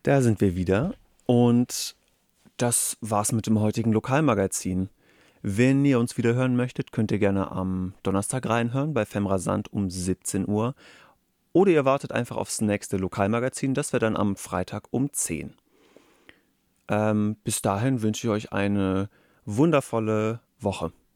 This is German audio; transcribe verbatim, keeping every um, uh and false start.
Da sind wir wieder und das war's mit dem heutigen Lokalmagazin. Wenn ihr uns wieder hören möchtet, könnt ihr gerne am Donnerstag reinhören bei Femrasant um siebzehn Uhr oder ihr wartet einfach aufs nächste Lokalmagazin, das wäre dann am Freitag um zehn. Ähm, bis dahin wünsche ich euch eine wundervolle Woche.